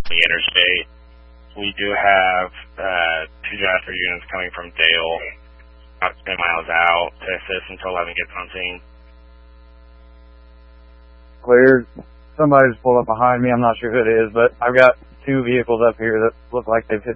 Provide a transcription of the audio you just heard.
the interstate. We do have 2 Jasper units coming from Dale, about 10 miles out, to assist until 11 gets on scene. Clear. Somebody's pulled up behind me. I'm not sure who it is, but I've got 2 vehicles up here that look like they've hit